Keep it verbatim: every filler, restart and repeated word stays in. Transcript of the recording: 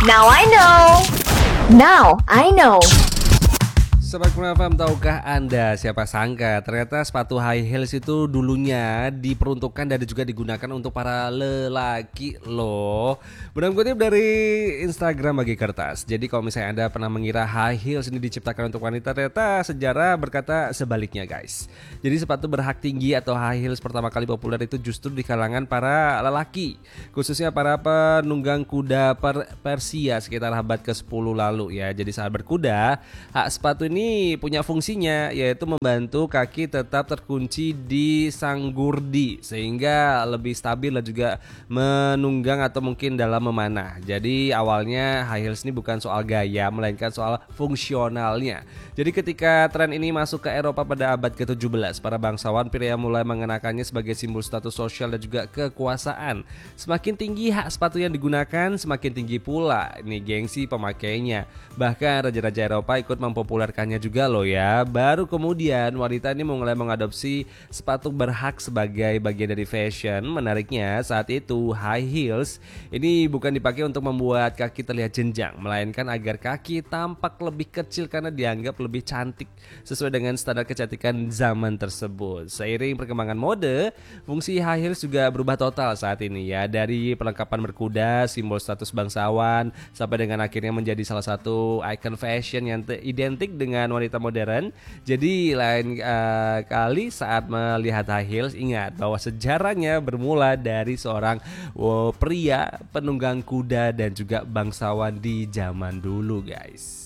Now I know. Now I know. Sobat Kurnia F M, tahukah Anda, siapa sangka ternyata sepatu high heels itu dulunya diperuntukkan dan juga digunakan untuk para lelaki loh. Benar kutip dari Instagram Bagi Kertas. Jadi kalau misalnya Anda pernah mengira high heels ini diciptakan untuk wanita, ternyata sejarah berkata sebaliknya guys. Jadi sepatu berhak tinggi atau high heels pertama kali populer itu justru di kalangan para lelaki, khususnya para penunggang kuda per Persia sekitar abad ke sepuluh lalu ya. Jadi saat berkuda, hak sepatu ini Ini punya fungsinya, yaitu membantu kaki tetap terkunci di sanggurdi sehingga lebih stabil dan juga menunggang atau mungkin dalam memanah. Jadi awalnya high heels ini bukan soal gaya, melainkan soal fungsionalnya. Jadi ketika tren ini masuk ke Eropa pada abad ke tujuh belas, para bangsawan pria mulai mengenakannya sebagai simbol status sosial dan juga kekuasaan. Semakin tinggi hak sepatu yang digunakan, semakin tinggi pula ini gengsi pemakainya. Bahkan raja-raja Eropa ikut mempopulerkan juga loh ya. Baru kemudian wanita ini mulai mengadopsi sepatu berhak sebagai bagian dari fashion. Menariknya saat itu high heels ini bukan dipakai untuk membuat kaki terlihat jenjang, melainkan agar kaki tampak lebih kecil karena dianggap lebih cantik sesuai dengan standar kecantikan zaman tersebut. Seiring perkembangan mode, fungsi high heels juga berubah total saat ini ya. Dari perlengkapan berkuda, simbol status bangsawan, sampai dengan akhirnya menjadi salah satu ikon fashion yang identik dengan dengan wanita modern. Jadi lain uh, kali saat melihat high heels, ingat bahwa sejarahnya bermula dari seorang oh, pria penunggang kuda dan juga bangsawan di zaman dulu guys.